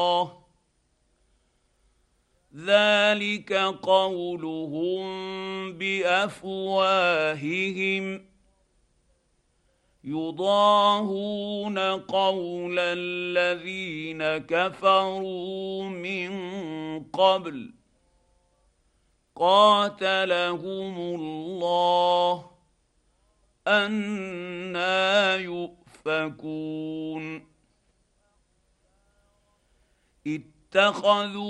ذلك قولهم بافواههم يضاهون قول الذين كفروا من قبل قاتلهم الله أنى يؤفكون اتخذوا